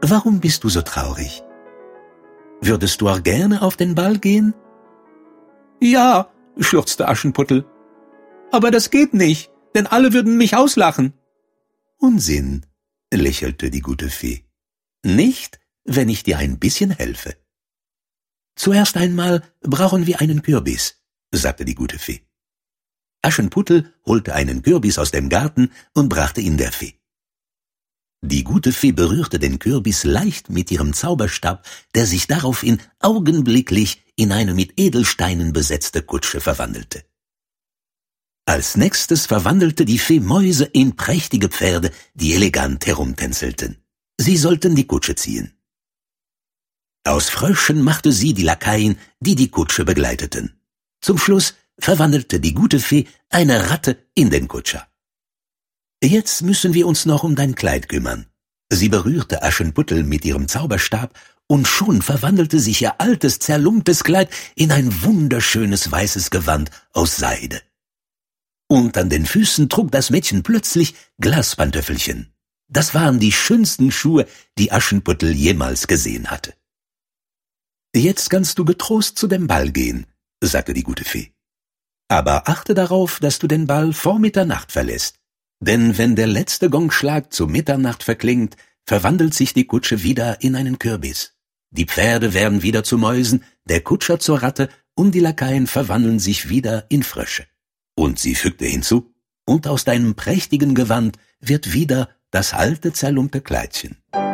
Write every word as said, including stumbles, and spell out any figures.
warum bist du so traurig? Würdest du auch gerne auf den Ball gehen?« »Ja«, schluchzte Aschenputtel, »aber das geht nicht, denn alle würden mich auslachen.« »Unsinn«, lächelte die gute Fee. »Nicht, wenn ich dir ein bisschen helfe.« »Zuerst einmal brauchen wir einen Kürbis«, sagte die gute Fee. Aschenputtel holte einen Kürbis aus dem Garten und brachte ihn der Fee. Die gute Fee berührte den Kürbis leicht mit ihrem Zauberstab, der sich daraufhin augenblicklich in eine mit Edelsteinen besetzte Kutsche verwandelte. Als nächstes verwandelte die Fee Mäuse in prächtige Pferde, die elegant herumtänzelten. Sie sollten die Kutsche ziehen. Aus Fröschen machte sie die Lakaien, die die Kutsche begleiteten. Zum Schluss verwandelte die gute Fee eine Ratte in den Kutscher. »Jetzt müssen wir uns noch um dein Kleid kümmern.« Sie berührte Aschenputtel mit ihrem Zauberstab, und schon verwandelte sich ihr altes, zerlumptes Kleid in ein wunderschönes weißes Gewand aus Seide. Und an den Füßen trug das Mädchen plötzlich Glaspantöffelchen. Das waren die schönsten Schuhe, die Aschenputtel jemals gesehen hatte. »Jetzt kannst du getrost zu dem Ball gehen«, sagte die gute Fee. »Aber achte darauf, dass du den Ball vor Mitternacht verlässt. Denn wenn der letzte Gongschlag zu Mitternacht verklingt, verwandelt sich die Kutsche wieder in einen Kürbis. Die Pferde werden wieder zu Mäusen, der Kutscher zur Ratte und die Lakaien verwandeln sich wieder in Frösche.« Und sie fügte hinzu, »und aus deinem prächtigen Gewand wird wieder das alte zerlumpte Kleidchen.«